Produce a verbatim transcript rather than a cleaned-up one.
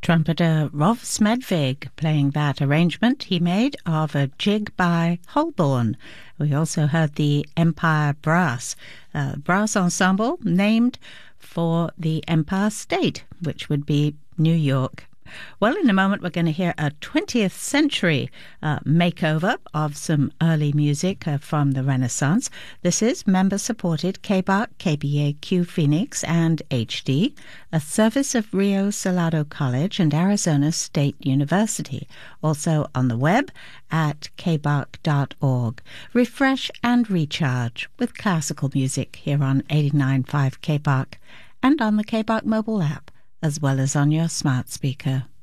Trumpeter Rolf Smedvig playing that arrangement he made of a jig by Holborn. We also heard the Empire Brass, a brass ensemble named for the Empire State, which would be New York. Well, in a moment we're going to hear a twentieth century uh, makeover of some early music uh, from the Renaissance. This is member-supported K B A C, K B A Q Phoenix and H D, a service of Rio Salado College and Arizona State University, also on the web at k b a c dot org. Refresh and recharge with classical music here on eighty-nine point five K B A C and on the K B A C mobile app, as well as on your smart speaker.